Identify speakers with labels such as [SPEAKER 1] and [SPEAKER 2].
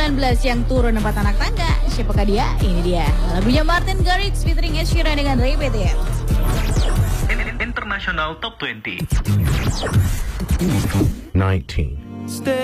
[SPEAKER 1] 19 yang turun 4 anak tangga. Siapakah dia? Ini dia. Lagunya Martin Garrix featuring Ed Sheeran dengan Repetitive.
[SPEAKER 2] International Top 20
[SPEAKER 3] 19.